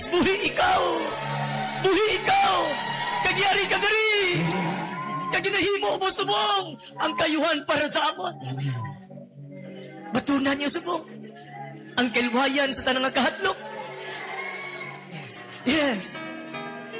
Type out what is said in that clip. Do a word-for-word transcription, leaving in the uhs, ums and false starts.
Buhi ikaw! Buhi ikaw! Kagyari ka diri! Kaginahimo mo subong! Ang kayuhan para sa amon! Batunan niyo subong! Ang kilwayan sa tanang kahatlok! Yes! Yes!